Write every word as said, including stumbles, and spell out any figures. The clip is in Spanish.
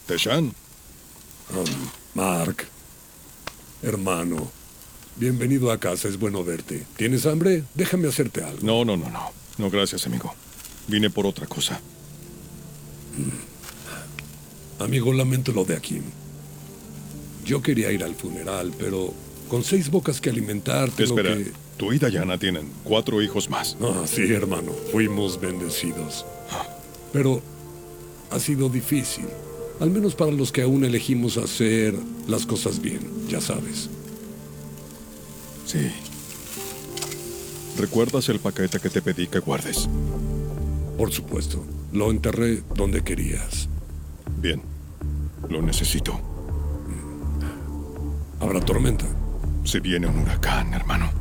Teshan. Um, Mark, hermano, bienvenido a casa, es bueno verte. ¿Tienes hambre? Déjame hacerte algo. No, no, no, no. No, gracias, amigo. Vine por otra cosa. Amigo, lamento lo de Akim. Yo quería ir al funeral, pero con seis bocas que alimentar tengo Espera, que... tú y Diana tienen cuatro hijos más. Ah, sí, hermano, fuimos bendecidos. Pero ha sido difícil. Al menos para los que aún elegimos hacer las cosas bien, ya sabes. Sí. ¿Recuerdas el paquete que te pedí que guardes? Por supuesto. Lo enterré donde querías. Bien. Lo necesito. ¿Habrá tormenta? Se viene un huracán, hermano.